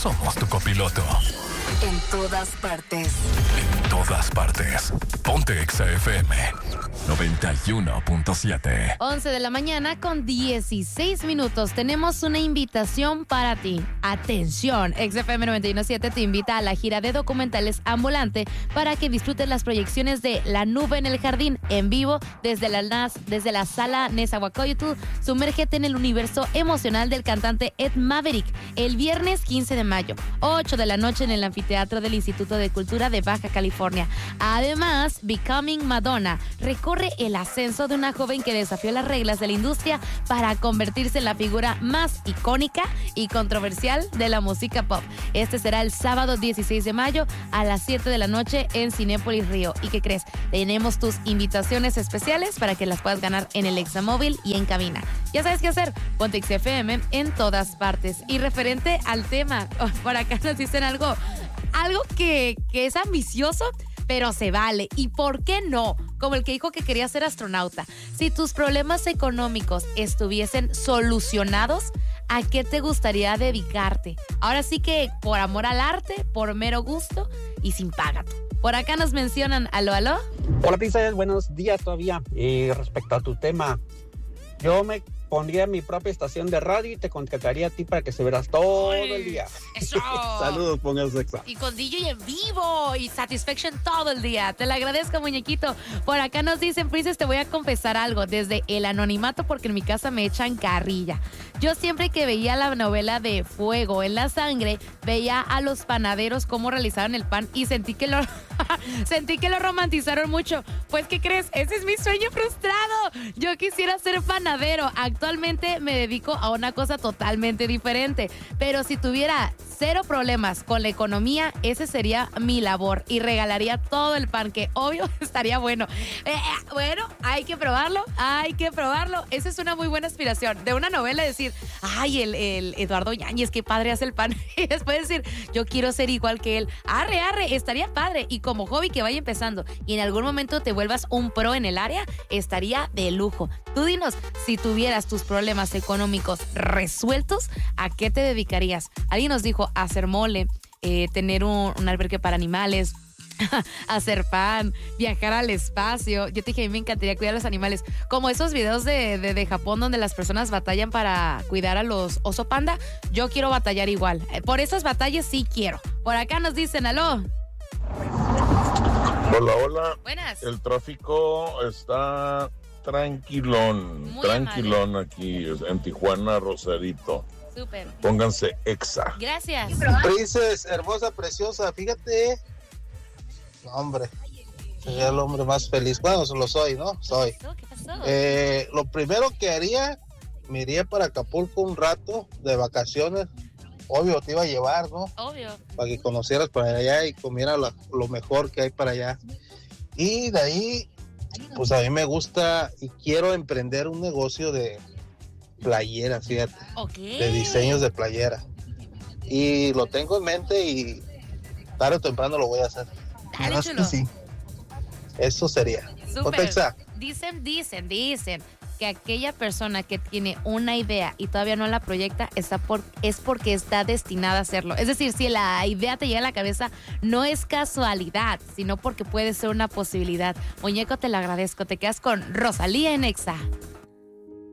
somos tu copiloto. En todas partes. En todas partes. Ponte Exa FM 91.7. 11 de la mañana con 16 minutos. Tenemos una invitación para ti. Atención, Exa FM 91.7 te invita a la gira de documentales ambulante para que disfrutes las proyecciones de La Nube en el Jardín en vivo desde la sala Nezahualcóyotl. Sumérgete en el universo emocional del cantante Ed Maverick el viernes 15 de mayo, 8 de la noche en el anfiteatro del Instituto de Cultura de Baja California. Además, Becoming Madonna recorre el ascenso de una joven que desafió las reglas de la industria para convertirse en la figura más icónica y controversial de la música pop. Este será el sábado 16 de mayo a las 7 de la noche en Cinépolis Río. ¿Y qué crees? Tenemos tus invitaciones especiales para que las puedas ganar en el Examóvil y en cabina. Ya sabes qué hacer. Ponte Exa FM en todas partes. Y referente al tema, por acá nos dicen algo que es ambicioso, pero se vale. ¿Y por qué no? Como el que dijo que quería ser astronauta. Si tus problemas económicos estuviesen solucionados, ¿a qué te gustaría dedicarte? Ahora sí que por amor al arte, por mero gusto y sin paga. Por acá nos mencionan, aló. Hola, Pisa, buenos días todavía. Respecto a tu tema, yo me pondría mi propia estación de radio y te contrataría a ti para que se veras todo el día. ¡Eso! Saludos, pónganse Exa. Y con DJ en vivo y Satisfaction todo el día. Te lo agradezco, muñequito. Por acá nos dicen, Princess, te voy a confesar algo. Desde el anonimato, porque en mi casa me echan carrilla. Yo siempre que veía la novela de Fuego en la Sangre, veía a los panaderos cómo realizaban el pan y sentí que lo romantizaron mucho. Pues, ¿qué crees? Ese es mi sueño frustrado. Yo quisiera ser panadero. Actualmente me dedico a una cosa totalmente diferente. Pero si tuviera cero problemas con la economía, ese sería mi labor. Y regalaría todo el pan, que obvio estaría bueno. Bueno, hay que probarlo. Esa es una muy buena aspiración. De una novela decir, ay, el Eduardo Yáñez, qué padre hace el pan. Y después decir, yo quiero ser igual que él. Arre, estaría padre. Y como hobby que vaya empezando y en algún momento te vuelvas un pro en el área, estaría de lujo. Tú dinos, si tuvieras tus problemas económicos resueltos, ¿a qué te dedicarías? Alguien nos dijo, hacer mole, tener un albergue para animales, hacer pan, viajar al espacio. Yo te dije, a mí me encantaría cuidar a los animales, como esos videos de Japón donde las personas batallan para cuidar a los oso panda. Yo quiero batallar igual. Por esas batallas sí quiero. Por acá nos dicen, aló. Hola. Buenas. El tráfico está tranquilón, Muy tranquilón aquí en Tijuana, Rosarito. Súper. Pónganse Exa. Gracias. Princess, hermosa, preciosa, fíjate. Hombre, soy el hombre más feliz. Bueno, lo soy, ¿no? Soy. ¿Qué pasó? Lo primero que haría, me iría para Acapulco un rato de vacaciones. Obvio, te iba a llevar, ¿no? Obvio. Para que conocieras para allá y comieras lo mejor que hay para allá. Y de ahí, pues a mí me gusta y quiero emprender un negocio de playera, fíjate. Okay. De diseños de playera. Y lo tengo en mente y tarde o temprano lo voy a hacer. Dale, chulo. Sí. Eso sería. Súper. Dicen que aquella persona que tiene una idea y todavía no la proyecta es porque está destinada a hacerlo. Es decir, si la idea te llega a la cabeza, no es casualidad, sino porque puede ser una posibilidad. Muñeco, te lo agradezco. Te quedas con Rosalía en Exa.